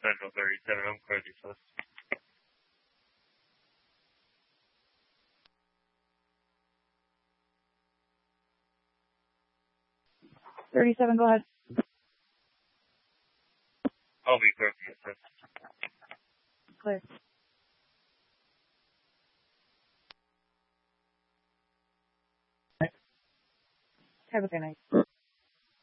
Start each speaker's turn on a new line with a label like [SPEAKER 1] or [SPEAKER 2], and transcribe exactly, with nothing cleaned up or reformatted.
[SPEAKER 1] Central thirty-seven, I'm clear to assist.
[SPEAKER 2] thirty-seven, go ahead.
[SPEAKER 1] I'll be clear to assist.
[SPEAKER 2] Clear. Have a good night.